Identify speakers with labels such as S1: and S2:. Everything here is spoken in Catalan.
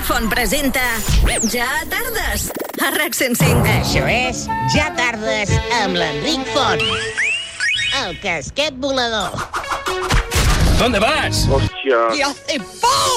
S1: Enric Font presenta Ja tardes a RAC 105.
S2: Això és Ja tardes amb l'Enric Font. El casquet volador.
S3: ¿Dónde vas?
S4: Hòstia.
S2: ¡Y hace ¡pum!